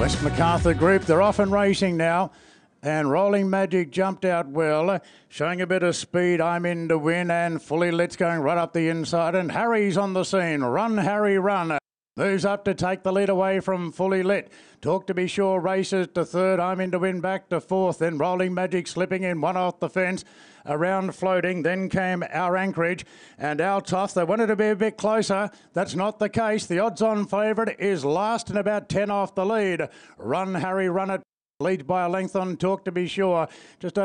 West Macarthur Group, they're off and racing now. And Rolling Magic jumped out well, showing a bit of speed. I'm in to win, and Fully Lit's going right up the inside. And Harry's on the scene. Run, Harry, run. Moves up to take the lead away from Fully Lit. Talk to Be Sure races to third. I'm in to win back to fourth. Then Rolling Magic slipping in, one off the fence. Around Floating. Then came Our Anchorage and Our Tough. They wanted to be a bit closer. That's not the case. The odds-on favourite is last and about 10 off the lead. Run, Harry, run it. Leads by a length on Talk to Be Sure. Just